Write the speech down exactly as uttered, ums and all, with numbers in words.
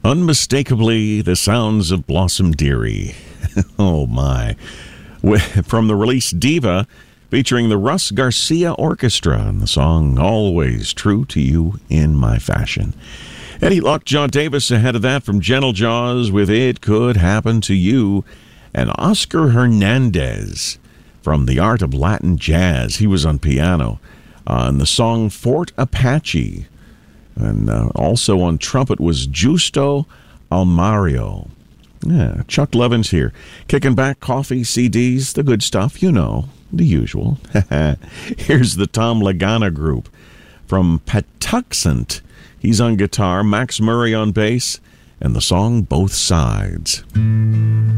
Unmistakably, the sounds of Blossom Dearie. Oh, my. From the release Diva, featuring the Russ Garcia Orchestra and the song Always True to You in My Fashion. Eddie Lockjaw Davis ahead of that from Gentle Jaws with It Could Happen to You. And Oscar Hernandez from The Art of Latin Jazz. He was on piano. Uh, and the song Fort Apache. And uh, also on trumpet was Justo Almario. Yeah, Chuck Levins here. Kicking back coffee, C Ds, the good stuff, you know, the usual. Here's the Tom Lagana Group from Patuxent. He's on guitar, Max Murray on bass, and the song Both Sides.